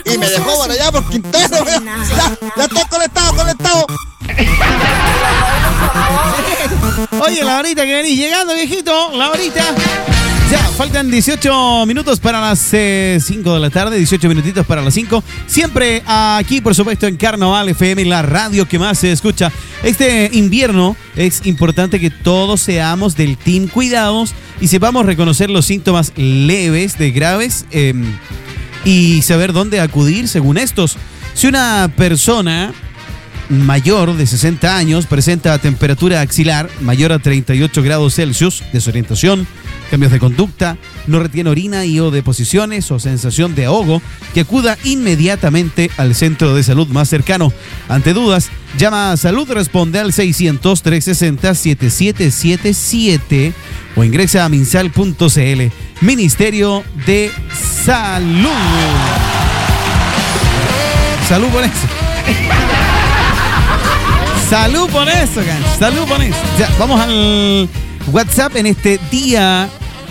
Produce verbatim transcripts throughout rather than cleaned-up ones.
Y me dejó por allá por Quintero. Ya, ya estoy conectado, conectado. Oye, la horita que venís llegando, viejito, la horita. Ya, faltan dieciocho minutos para las eh, cinco de la tarde, dieciocho minutitos para las cinco. Siempre aquí, por supuesto, en Carnaval F M, la radio que más se escucha. Este invierno es importante que todos seamos del team cuidados y sepamos reconocer los síntomas leves de graves eh, y saber dónde acudir según estos. Si una persona mayor de sesenta años presenta temperatura axilar mayor a treinta y ocho grados Celsius, desorientación, cambios de conducta, no retiene orina y o deposiciones o sensación de ahogo, que acuda inmediatamente al centro de salud más cercano. Ante dudas, llama a Salud Responde al seiscientos, trescientos sesenta, setenta y siete setenta y siete o ingresa a minsal punto c l. Ministerio de Salud. Salud por eso. Salud por eso, gancho. Salud por eso. Ya, vamos al WhatsApp en este día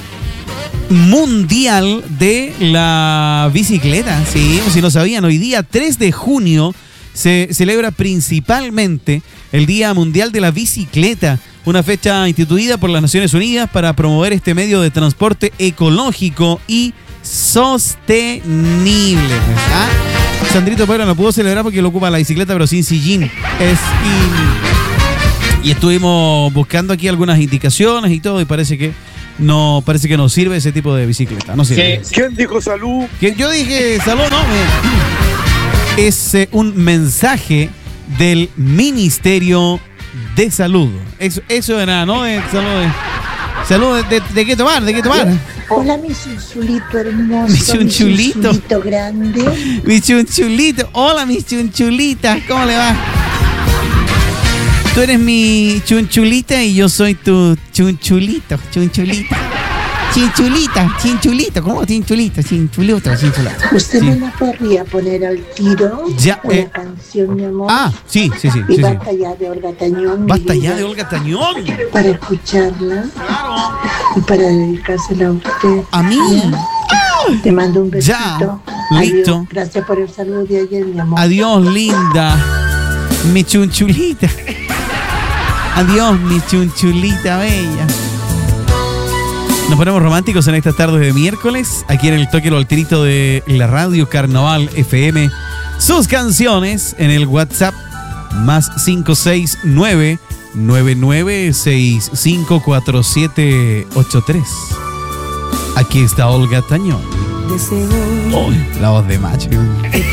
mundial de la bicicleta. Sí, si no sabían, hoy día tres de junio se celebra principalmente el Día Mundial de la Bicicleta, una fecha instituida por las Naciones Unidas para promover este medio de transporte ecológico y sostenible. ¿Ah? Sandrito Pedro no pudo celebrar porque lo ocupa la bicicleta, pero sin sillín. Es y, y estuvimos buscando aquí algunas indicaciones y todo, y parece que no, parece que no sirve ese tipo de bicicleta. No sirve. ¿Quién dijo salud? ¿Quién? Yo dije salud, no. Es eh, un mensaje del Ministerio de Salud. Eso, eso era, ¿no? De salud. De, salud de, de, de qué tomar, de qué tomar. Hola, mi chunchulito hermoso. Mi chunchulito. Mi chunchulito grande. Mi chunchulito. Hola, mis chunchulitas. ¿Cómo le va? Tú eres mi chunchulita y yo soy tu chunchulito. Chunchulita. Chinchulita. Chinchulito. ¿Cómo chinchulita? Chinchulito. Chinchulita. ¿Usted sí. me la podría poner al tiro? Ya, Una eh. canción, mi amor. Ah, sí, sí, sí. Y sí, basta sí. ya de Olga Tañón. Basta mi ya vida, de Olga Tañón. Para escucharla. Claro. Y para dedicársela a usted. A mí. ¿Ya? Te mando un besito. Ya. Adiós. Listo. Gracias por el saludo de ayer, mi amor. Adiós, linda. Mi chunchulita. Adiós, mi chunchulita bella. Nos ponemos románticos en estas tardes de miércoles, aquí en el toque lo alterito de la radio Carnaval F M. Sus canciones en el WhatsApp más cinco seis nueve, nueve nueve seis cinco cuatro siete ocho tres. Aquí está Olga Tañón. Oh, la voz de macho.